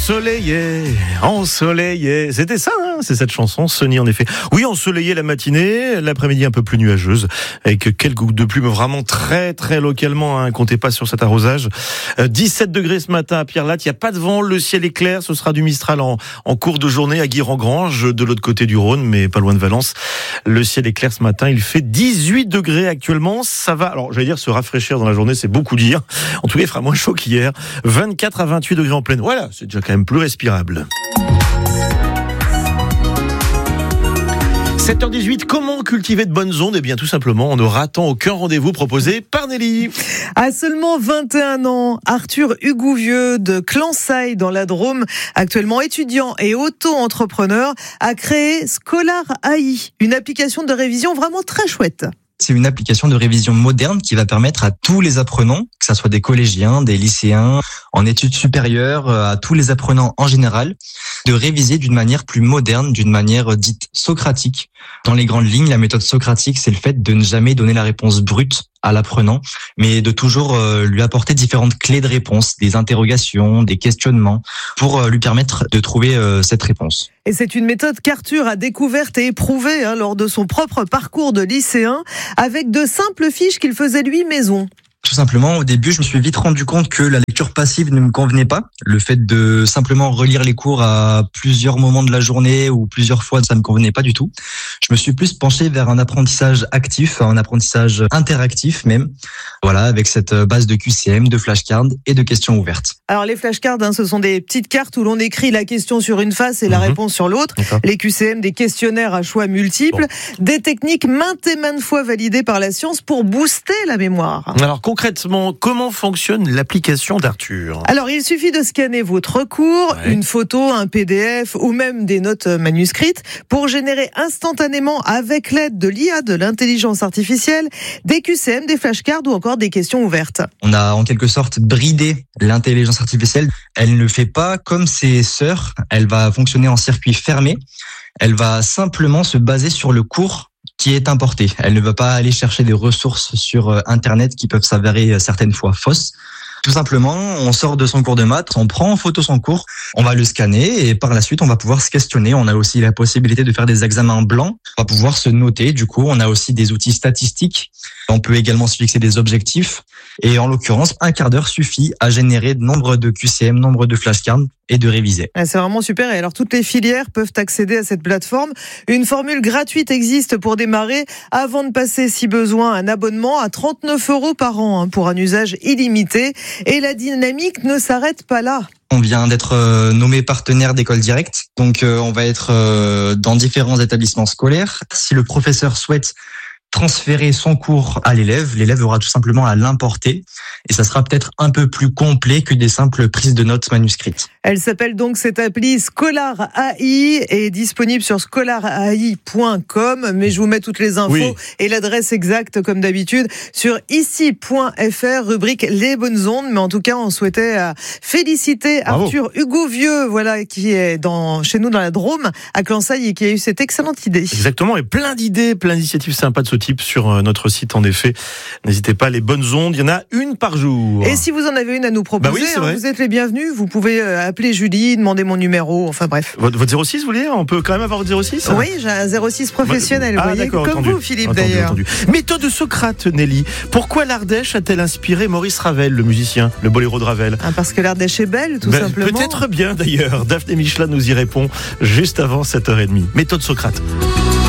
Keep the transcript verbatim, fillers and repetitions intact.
Ensoleillé, ensoleillé. C'était ça, hein, c'est cette chanson, Sunny en effet. Oui, ensoleillé la matinée, l'après-midi un peu plus nuageuse, avec quelques gouttes de pluie, mais vraiment très très localement, hein, comptez pas sur cet arrosage. Euh, dix-sept degrés ce matin à Pierrelatte, il n'y a pas de vent, le ciel est clair, ce sera du Mistral en, en cours de journée à Guiran-Grange, de l'autre côté du Rhône, mais pas loin de Valence. Le ciel est clair ce matin, il fait dix-huit degrés actuellement, ça va, alors j'allais dire se rafraîchir dans la journée, c'est beaucoup dire. En tout cas, il fera moins chaud qu'hier, vingt-quatre à vingt-huit degrés en pleine. Voilà, c'est déjà quand même plus respirable. sept heures dix-huit, comment cultiver de bonnes ondes ? Eh bien, tout simplement en ne ratant aucun rendez-vous proposé par Nelly. À seulement vingt et un ans, Arthur Hugouvieux de Clansaille dans la Drôme, actuellement étudiant et auto-entrepreneur, a créé Scholar A I, une application de révision vraiment très chouette. C'est une application de révision moderne qui va permettre à tous les apprenants, que ce soit des collégiens, des lycéens, en études supérieures, à tous les apprenants en général, de réviser d'une manière plus moderne, d'une manière dite socratique. Dans les grandes lignes, la méthode socratique, c'est le fait de ne jamais donner la réponse brute à l'apprenant, mais de toujours lui apporter différentes clés de réponse, des interrogations, des questionnements, pour lui permettre de trouver cette réponse. Et c'est une méthode qu'Arthur a découverte et éprouvée hein, lors de son propre parcours de lycéen, avec de simples fiches qu'il faisait lui maison. Tout simplement, au début, je me suis vite rendu compte que la lecture passive ne me convenait pas. Le fait de simplement relire les cours à plusieurs moments de la journée ou plusieurs fois, ça me convenait pas du tout. Je me suis plus penché vers un apprentissage actif, un apprentissage interactif même. Voilà, avec cette base de Q C M, de flashcards et de questions ouvertes. Alors les flashcards, hein, ce sont des petites cartes où l'on écrit la question sur une face et la mmh. réponse sur l'autre. D'accord. Les Q C M, des questionnaires à choix multiples, bon. Des techniques maintes et maintes fois validées par la science pour booster la mémoire. Alors concrètement, comment fonctionne l'application d'Arthur ? Alors il suffit de scanner votre cours, ouais. une photo, un P D F ou même des notes manuscrites pour générer instantanément avec l'aide de l'I A, de l'intelligence artificielle, des Q C M, des flashcards ou encore des questions ouvertes. On a en quelque sorte bridé l'intelligence artificielle. Elle ne fait pas comme ses sœurs, elle va fonctionner en circuit fermé. Elle va simplement se baser sur le cours qui est importé. Elle ne va pas aller chercher des ressources sur Internet qui peuvent s'avérer certaines fois fausses. Tout simplement, on sort de son cours de maths, on prend en photo son cours, on va le scanner et par la suite, on va pouvoir se questionner. On a aussi la possibilité de faire des examens blancs. On va pouvoir se noter. Du coup, on a aussi des outils statistiques. On peut également se fixer des objectifs. Et en l'occurrence, un quart d'heure suffit à générer nombre de Q C M, nombre de flashcards et de réviser. C'est vraiment super. Et alors, toutes les filières peuvent accéder à cette plateforme. Une formule gratuite existe pour démarrer avant de passer, si besoin, un abonnement à trente-neuf euros par an pour un usage illimité. Et la dynamique ne s'arrête pas là. On vient d'être nommé partenaire d'École Directe, donc on va être dans différents établissements scolaires. Si le professeur souhaite transférer son cours à l'élève, l'élève aura tout simplement à l'importer et ça sera peut-être un peu plus complet que des simples prises de notes manuscrites. Elle s'appelle donc cette appli Scholar A I et est disponible sur scholar a i point com, mais je vous mets toutes les infos oui. et l'adresse exacte comme d'habitude sur ici point f r, rubrique Les Bonnes Ondes. Mais en tout cas, on souhaitait féliciter Bravo. Arthur Hugouvieux, voilà, qui est dans, chez nous dans la Drôme, à Clansaille, et qui a eu cette excellente idée. Exactement, et plein d'idées, plein d'initiatives sympas de ce type sur notre site, en effet. N'hésitez pas, les bonnes ondes, il y en a une par jour. Et si vous en avez une à nous proposer, bah oui, hein, vous êtes les bienvenus. Vous pouvez appeler Julie, demander mon numéro, enfin bref. Votre, votre zéro six, vous voulez ? On peut quand même avoir votre zéro six ? Oui, j'ai un zéro six professionnel, ah, vous voyez, comme entendu. Vous, Philippe, entendu, d'ailleurs. Entendu. Méthode de Socrate, Nelly. Pourquoi l'Ardèche a-t-elle inspiré Maurice Ravel, le musicien, le boléro de Ravel ? ah, Parce que l'Ardèche est belle, tout ben, simplement. Peut-être bien, d'ailleurs. Daphné Michelin nous y répond juste avant sept heures trente. Méthode Socrate.